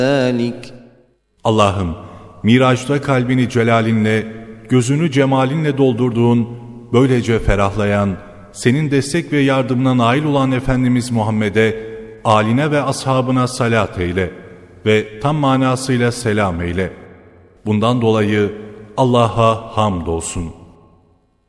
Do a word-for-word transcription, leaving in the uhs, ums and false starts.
ذلك. Allah'ım, Miraç'ta kalbini celalinle, gözünü cemalinle doldurduğun, böylece ferahlayan, senin destek ve yardımına nail olan Efendimiz Muhammed'e, âline ve ashabına salat eyle ve tam manasıyla selam eyle. Bundan dolayı Allah'a hamdolsun.